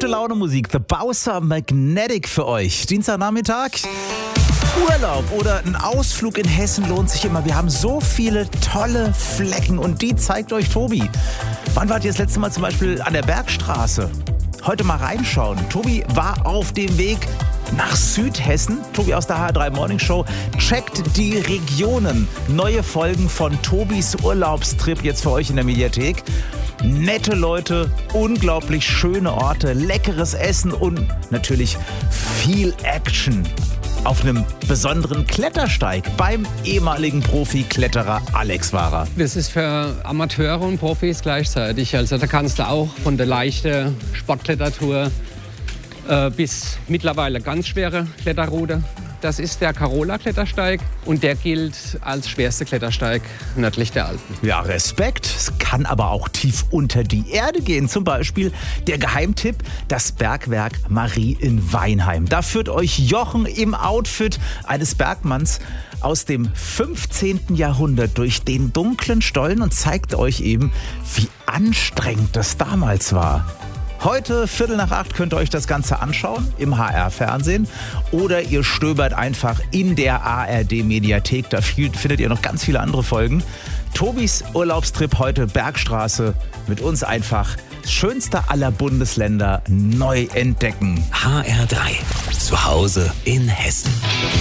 Gute Laune Musik, The Bowser Magnetic für euch. Dienstagnachmittag. Urlaub oder ein Ausflug in Hessen lohnt sich immer. Wir haben so viele tolle Flecken und die zeigt euch Tobi. Wann wart ihr das letzte Mal zum Beispiel an der Bergstraße? Heute mal reinschauen. Tobi war auf dem Weg nach Südhessen. Tobi aus der HR3 Morning Show checkt die Regionen. Neue Folgen von Tobis Urlaubstrip jetzt für euch in der Mediathek. Nette Leute, unglaublich schöne Orte, leckeres Essen und natürlich viel Action auf einem besonderen Klettersteig beim ehemaligen Profi-Kletterer Alex Wahrer. Das ist für Amateure und Profis gleichzeitig. Also da kannst du auch von der leichten Sportklettertour bis mittlerweile ganz schwere Kletterroute. Das ist der Carola-Klettersteig und der gilt als schwerster Klettersteig nördlich der Alpen. Ja, Respekt. Es kann aber auch tief unter die Erde gehen. Zum Beispiel der Geheimtipp, das Bergwerk Marie in Weinheim. Da führt euch Jochen im Outfit eines Bergmanns aus dem 15. Jahrhundert durch den dunklen Stollen und zeigt euch eben, wie anstrengend das damals war. Heute, 7:45, könnt ihr euch das Ganze anschauen im HR-Fernsehen oder ihr stöbert einfach in der ARD-Mediathek. Da findet ihr noch ganz viele andere Folgen. Tobis Urlaubstrip heute, Bergstraße, mit uns einfach das schönste aller Bundesländer neu entdecken. HR3, zu Hause in Hessen.